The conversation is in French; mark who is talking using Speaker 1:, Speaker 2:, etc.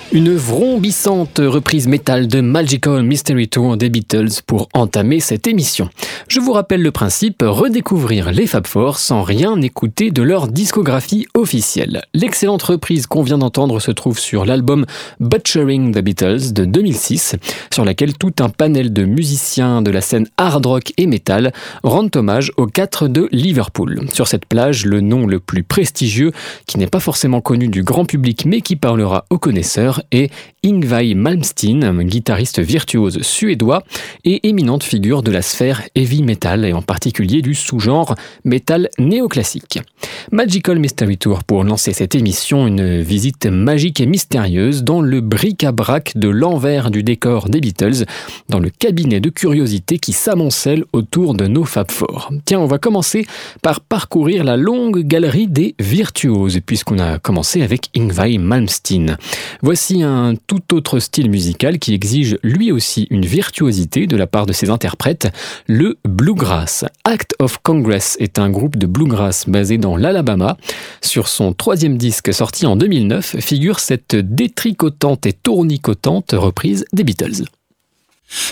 Speaker 1: Une vrombissante reprise métal de Magical Mystery Tour des Beatles pour entamer cette émission. Je vous rappelle le principe, redécouvrir les Fab Four sans rien écouter de leur discographie officielle. L'excellente reprise qu'on vient d'entendre se trouve sur l'album Butchering the Beatles de 2006, sur laquelle tout un panel de musiciens de la scène hard rock et metal rendent hommage aux 4 de Liverpool. Sur cette plage, le nom le plus prestigieux, qui n'est pas forcément connu du grand public mais qui parlera aux connaisseurs, est Yngwie Malmsteen, guitariste virtuose suédois et éminente figure de la sphère heavy metal et en particulier du sous-genre metal néoclassique. Magical Mystery Tour pour lancer cette émission, une visite magique et mystérieuse dans le bric-à-brac de l'envers du décor des Beatles, dans le cabinet de curiosités qui s'amoncelle autour de nos Fab Four. Tiens, on va commencer par parcourir la longue galerie des virtuoses, puisqu'on a commencé avec Yngwie Malmsteen. Voici un tout autre style musical qui exige lui aussi une virtuosité de la part de ses interprètes, le bluegrass. Act of Congress est un groupe de bluegrass basé dans l'Alabama. Sur son 3e disque sorti en 2009 figure cette détricotante et tournicotante reprise des Beatles.